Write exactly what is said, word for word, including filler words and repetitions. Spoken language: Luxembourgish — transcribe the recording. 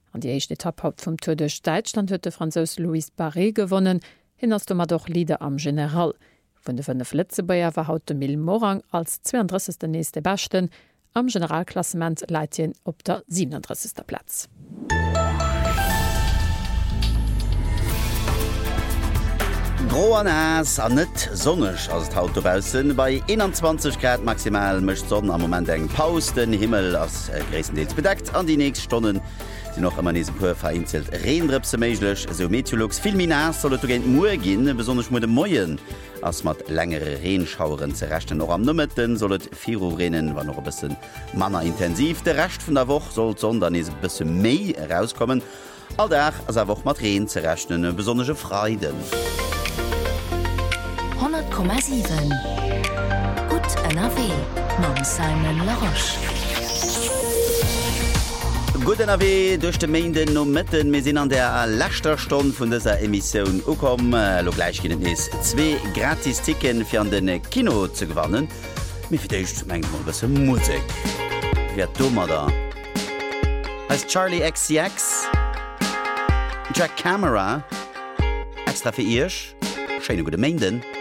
An die erste Etappe vom Tour de Deutschland huet der Franzos Louis Barré gewonnen, hin ass dummer doch Lieder am General. Von de fünf Letzebäier war haut de Mil Morang als zweiunddreißigste nächste Besten, am Generalklassement Leitien op der siebenunddreißigste Platz. Gro an ass an net sonnech ass d'Autobausen bei einundzwanzig Grad maximal mecht Sonn am moment eng Paus den Himmel ass äh, gréessendeels bedeckt an die nächst Stonnen die noch immer nese puer vereinzelt Reendrepse méiglech so Meteorologs Filminas sollt géint Muer ginn besonnech mo de Moien ass mat längere Reenschaueren zerechten noch am Nëmmeten sollt vier Uhr rennen wann noch e bisssen manner intensiv de recht vun der Woch soll sondern is bisse méi herauskommen all der ass a woch mat Reen zerrechnen besonnege Freiden. hundert Komma sieben Gut N R W mam Simon Laroche. Gut N R W durch de Mäden no Mëtten me sinn an der lächter Stonn vun dieser Emissionioun ukom lo gleich ginnen is zwee Gratisticken fir an den Kino ze gewannen. Mi firécht mengg bese Musik. Wer dummer da? Als Charlie X C X, Jack Camera, extra fir Isch, Scheine gute Mäden.